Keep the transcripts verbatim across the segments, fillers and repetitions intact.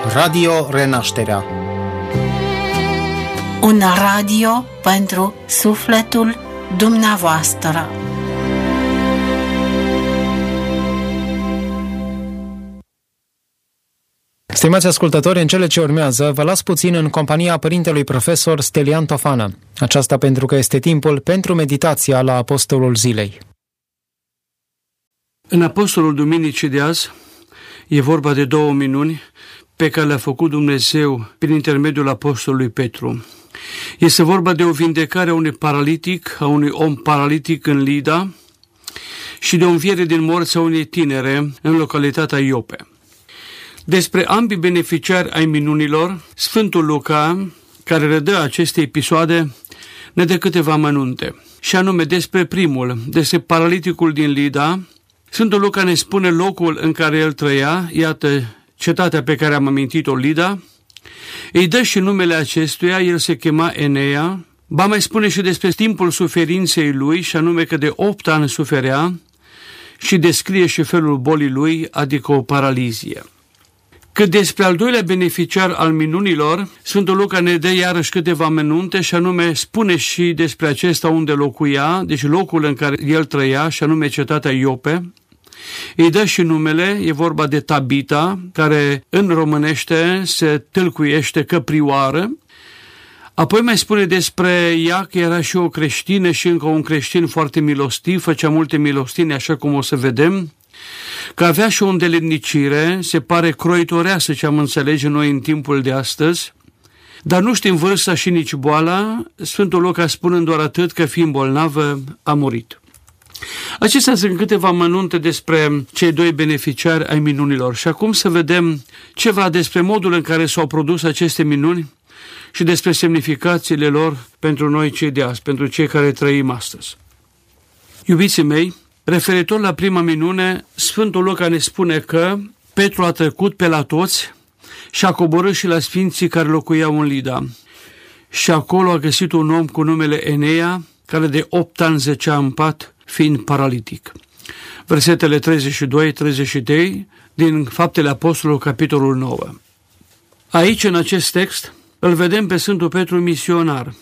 Radio Renașterea. Un radio pentru sufletul dumneavoastră. Stimați ascultători, în cele ce urmează, vă las puțin în compania părintelui profesor Stelian Tofană. Aceasta pentru că este timpul pentru meditația la Apostolul Zilei. În Apostolul Duminicii de azi e vorba de două minuni pe care le-a făcut Dumnezeu prin intermediul Apostolului Petru. Este vorba de o vindecare a unui paralitic, a unui om paralitic în Lida și de o înviere din morți a unei tinere în localitatea Iope. Despre ambii beneficiari ai minunilor, Sfântul Luca, care redă aceste episoade, ne dă câteva amănunte. Și anume despre primul, despre paraliticul din Lida, Sfântul Luca ne spune locul în care el trăia, iată cetatea pe care am amintit-o, Lida, îi dă și numele acestuia, el se chema Enea, ba mai spune și despre timpul suferinței lui, și anume că de opt ani suferea, și descrie și felul bolii lui, adică o paralizie. Cât despre al doilea beneficiar al minunilor, Sfântul Luca ne dă iarăși câteva amănunte, și anume spune și despre acesta unde locuia, deci locul în care el trăia, și anume cetatea Iope. Îi dă și numele, e vorba de Tabita, care în românește se tâlcuiește căprioară. Apoi mai spune despre ea că era și o creștină și încă un creștin foarte milostiv, făcea multe milostine, așa cum o să vedem, că avea și o îndeletnicire, se pare croitoreasă, ce am înțelege noi în timpul de astăzi, dar nu știm vârsta și nici boala, Sfântul Luca spunând doar atât că fiind bolnavă a murit. Acestea sunt câteva amănunte despre cei doi beneficiari ai minunilor. Și acum să vedem ceva despre modul în care s-au produs aceste minuni și despre semnificațiile lor pentru noi cei de azi, pentru cei care trăim astăzi. Iubiții mei, referitor la prima minune, Sfântul Luca ne spune că Petru a trecut pe la toți și a coborât și la sfinții care locuiau în Lida. Și acolo a găsit un om cu numele Enea, care de opt ani zăcea în pat, fiind paralitic. Versetele treizeci și doi treizeci și trei din Faptele Apostolilor, capitolul nouă. Aici, în acest text, îl vedem pe Sfântul Petru misionar.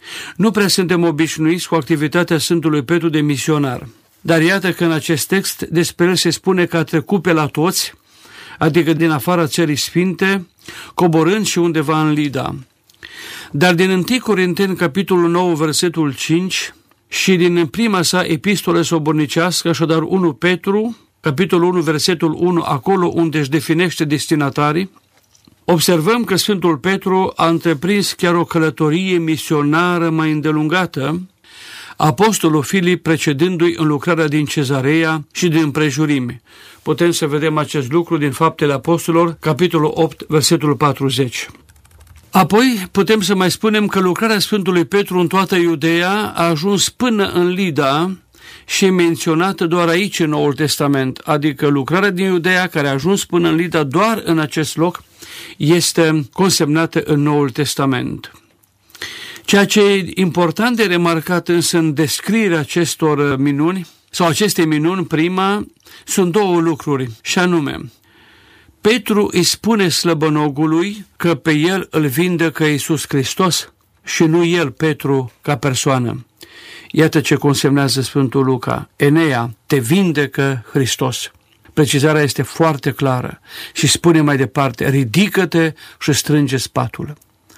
Nu prea suntem obișnuiți cu activitatea Sfântului Petru de misionar, dar iată că în acest text despre el se spune că a trecut pe la toți, adică din afara țării sfinte, coborând și undeva în Lida. Dar din întâi Corinteni, capitolul nouă, versetul cinci, și din prima sa epistolă sobornicească, așadar unu Petru, capitolul unu, versetul unu, acolo unde își definește destinatarii, observăm că Sfântul Petru a întreprins chiar o călătorie misionară mai îndelungată, Apostolul Filip precedându-i în lucrarea din Cezarea și din împrejurime. Putem să vedem acest lucru din Faptele Apostolilor, capitolul opt, versetul patruzeci. Apoi putem să mai spunem că lucrarea Sfântului Petru în toată Iudeea a ajuns până în Lida și e menționată doar aici în Noul Testament, adică lucrarea din Iudeea care a ajuns până în Lida doar în acest loc este consemnată în Noul Testament. Ceea ce e important de remarcat însă în descrierea acestor minuni, sau aceste minuni, prima, sunt două lucruri, și anume, Petru îi spune slăbănogului că pe el îl vindecă Iisus Hristos și nu el, Petru, ca persoană. Iată ce consemnează Sfântul Luca. Enea, te vindecă Hristos. Precizarea este foarte clară și spune mai departe, ridică-te și strânge spatul.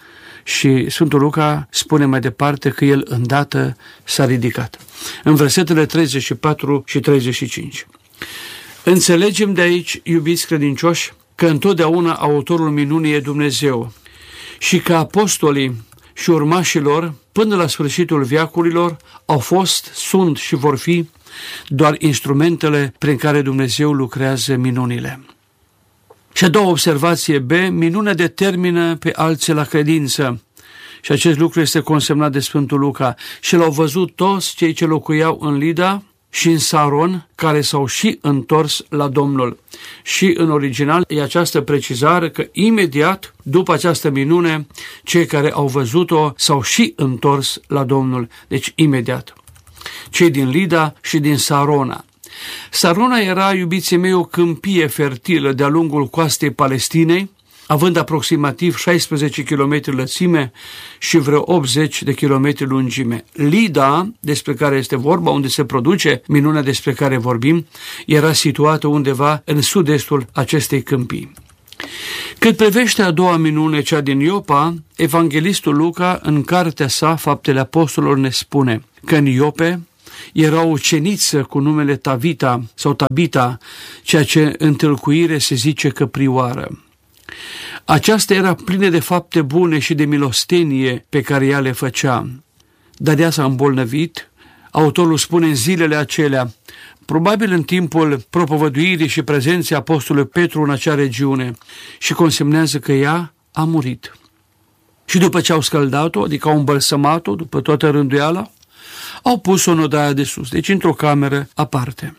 Și Sfântul Luca spune mai departe că el îndată s-a ridicat. În versetele treizeci și patru și treizeci și cinci. Înțelegem de aici, iubiți credincioși, că întotdeauna autorul minunii e Dumnezeu și că apostolii și urmașilor, până la sfârșitul veacurilor, au fost, sunt și vor fi doar instrumentele prin care Dumnezeu lucrează minunile. Și a doua observație B, minunea determină pe alții la credință. Și acest lucru este consemnat de Sfântul Luca. Și l-au văzut toți cei ce locuiau în Lida și în Saron, care s-au și întors la Domnul. Și în original e această precizare că imediat după această minune, cei care au văzut-o s-au și întors la Domnul. Deci imediat. Cei din Lida și din Sarona. Sarona era, iubiții mei, o câmpie fertilă de-a lungul coastei Palestinei, având aproximativ șaisprezece kilometri lățime și vreo optzeci de kilometri lungime. Lida, despre care este vorba, unde se produce minunea despre care vorbim, era situată undeva în sud-estul acestei câmpii. Cât privește a doua minune, cea din Iopa, evanghelistul Luca, în cartea sa, Faptele Apostolilor, ne spune că în Iope era o uceniță cu numele Tavita sau Tabita, ceea ce în tâlcuire se zice căprioară. Aceasta era plină de fapte bune și de milostenie pe care ea le făcea. Dar ea s-a îmbolnăvit. Autorul spune în zilele acelea, probabil în timpul propovăduirii și prezenței apostolului Petru în acea regiune, și consemnează că ea a murit. Și după ce au scăldat-o, adică au îmbălsămat-o, după toată rânduiala, au pus-o în odaia de sus, deci într-o cameră aparte.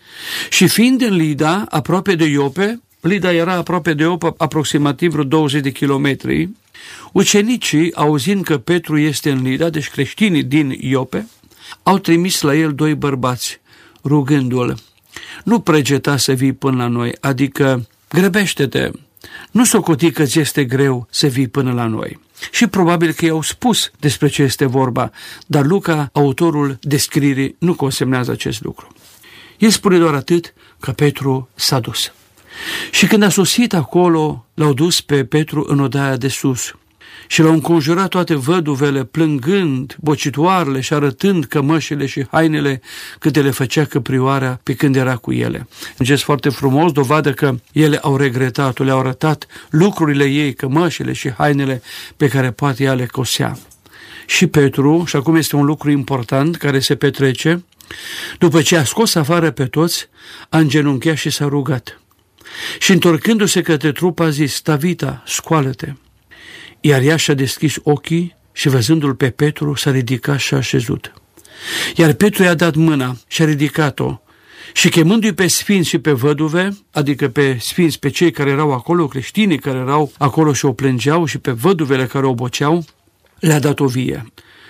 Și fiind în Lida, aproape de Iope, Lida era aproape de Iope, aproximativ vreo douăzeci de kilometri, ucenicii, auzind că Petru este în Lida, deci creștinii din Iope, au trimis la el doi bărbați, rugându-l, nu pregeta să vii până la noi, adică grăbește-te, nu socoti că ți este greu să vii până la noi. Și probabil că i-au spus despre ce este vorba, dar Luca, autorul descrierii, nu consemnează acest lucru. El spune doar atât, că Petru s-a dus. Și când a sosit acolo, l-au dus pe Petru în odaia de sus și l-au înconjurat toate văduvele, plângând, bocitoarele și arătând cămășile și hainele câte le făcea căprioarea pe când era cu ele. Un gest foarte frumos, dovadă că ele au regretat, le-au arătat lucrurile ei, cămășile și hainele pe care poate ea le cosea. Și Petru, și acum este un lucru important care se petrece, după ce a scos afară pe toți, a îngenunchiat și s-a rugat. Și întorcându-se către trup a zis, Tavita, scoală-te. Iar ea și-a deschis ochii și văzându-l pe Petru s-a ridicat și a așezut. Iar Petru i-a dat mâna și a ridicat-o și chemându-i pe sfinți și pe văduve, adică pe sfinți, pe cei care erau acolo, creștinii care erau acolo și o plângeau și pe văduvele care o boceau, le-a dat o vie.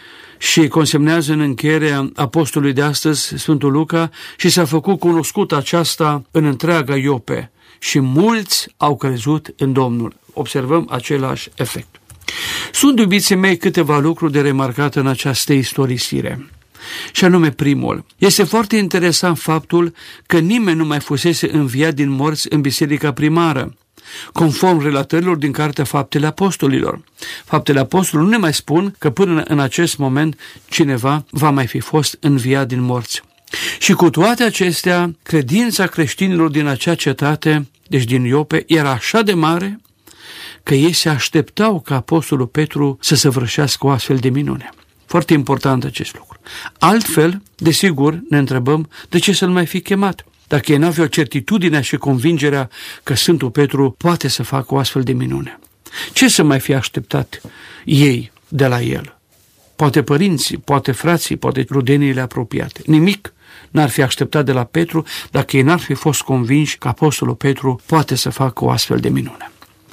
Și consemnează în încheierea apostolului de astăzi, Sfântul Luca, și s-a făcut cunoscută aceasta în întreaga Iope și mulți au crezut în Domnul. Observăm același efect. Sunt, iubiții mei, câteva lucruri de remarcat în această istorisire. Și anume primul. Este foarte interesant faptul că nimeni nu mai fusese înviat din morți în biserica primară, conform relatărilor din cartea Faptele Apostolilor. Faptele Apostolilor nu ne mai spun că până în acest moment cineva va mai fi fost înviat din morți. Și cu toate acestea, credința creștinilor din acea cetate, deci din Iope, era așa de mare că ei se așteptau ca apostolul Petru să săvârșească o astfel de minune. Foarte important acest lucru. Altfel, desigur, ne întrebăm de ce să-l mai fi chemat, dacă ei n-aveau certitudinea și convingerea că Sfântul Petru poate să facă o astfel de minune. Ce să mai fi așteptat ei de la el? Poate părinții, poate frații, poate rudeniile apropiate. Nimic n-ar fi așteptat de la Petru dacă ei n-ar fi fost convinși că apostolul Petru poate să facă o astfel de minune.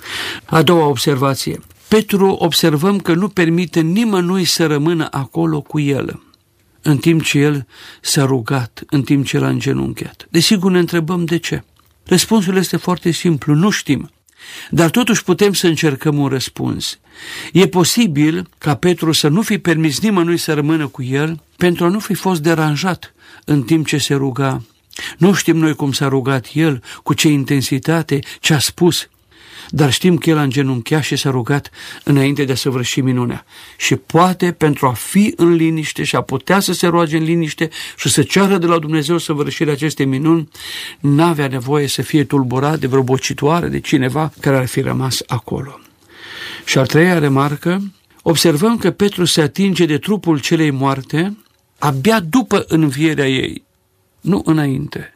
A doua observație. Petru, observăm că nu permite nimănui să rămână acolo cu el, în timp ce el s-a rugat, în timp ce l-a îngenunchiat. Desigur ne întrebăm de ce. Răspunsul este foarte simplu, nu știm. Dar totuși putem să încercăm un răspuns. E posibil ca Petru să nu fi permis nimănui să rămână cu el pentru a nu fi fost deranjat în timp ce se ruga. Nu știm noi cum s-a rugat el, cu ce intensitate, ce a spus, dar știm că el a îngenunchiat și s-a rugat înainte de a săvârși minunea. Și poate pentru a fi în liniște și a putea să se roage în liniște și să ceară de la Dumnezeu săvârșirea acestei minuni, n-avea nevoie să fie tulburat de vreo bocitoare, de cineva care ar fi rămas acolo. Și a treia remarcă, observăm că Petru se atinge de trupul celei moarte abia după învierea ei, nu înainte.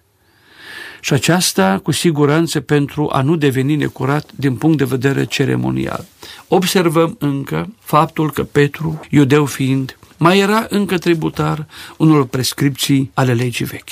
Și aceasta cu siguranță pentru a nu deveni necurat din punct de vedere ceremonial. Observăm încă faptul că Petru, iudeu fiind, mai era încă tributar unor prescripții ale legii vechi.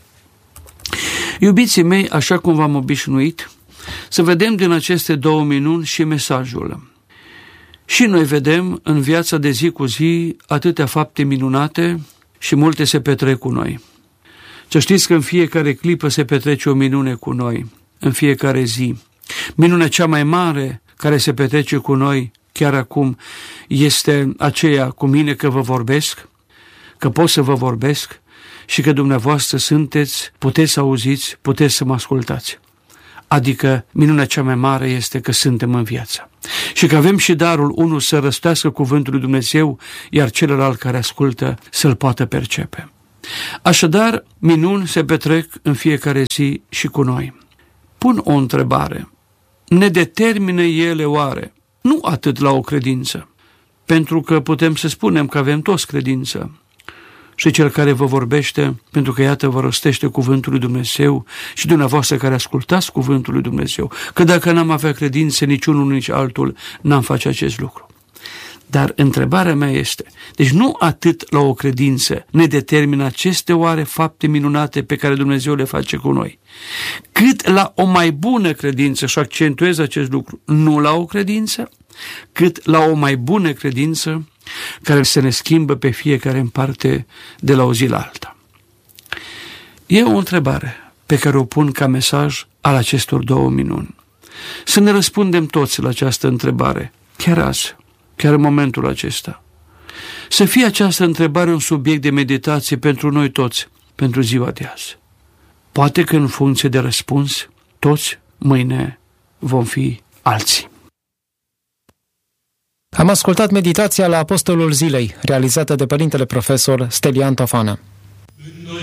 Iubiții mei, așa cum v-am obișnuit, să vedem din aceste două minuni și mesajul. Și noi vedem în viața de zi cu zi atâtea fapte minunate și multe se petrec cu noi. Să știți că în fiecare clipă se petrece o minune cu noi, în fiecare zi. Minunea cea mai mare care se petrece cu noi chiar acum este aceea cu mine că vă vorbesc, că pot să vă vorbesc și că dumneavoastră sunteți, puteți să auziți, puteți să mă ascultați. Adică minunea cea mai mare este că suntem în viață și că avem și darul unul să răstească cuvântul lui Dumnezeu, iar celălalt care ascultă să-l poată percepe. Așadar, minuni se petrec în fiecare zi și cu noi. Pun o întrebare. Ne determină ele oare? Nu atât la o credință, pentru că putem să spunem că avem toți credință. Și cel care vă vorbește, pentru că iată vă rostește cuvântul lui Dumnezeu și dumneavoastră care ascultați cuvântul lui Dumnezeu, că dacă n-am avea credință niciunul, nici altul, n-am face acest lucru. Dar întrebarea mea este, deci nu atât la o credință ne determină aceste oare fapte minunate pe care Dumnezeu le face cu noi, cât la o mai bună credință, și accentuez acest lucru, nu la o credință, cât la o mai bună credință care se ne schimbă pe fiecare în parte de la o zi la alta. E o întrebare pe care o pun ca mesaj al acestor două minuni. Să ne răspundem toți la această întrebare, chiar azi, chiar în momentul acesta. Să fie această întrebare un subiect de meditație pentru noi toți, pentru ziua de azi. Poate că în funcție de răspuns, toți mâine vom fi alții. Am ascultat meditația la Apostolul Zilei, realizată de Părintele Profesor Stelian Tofana.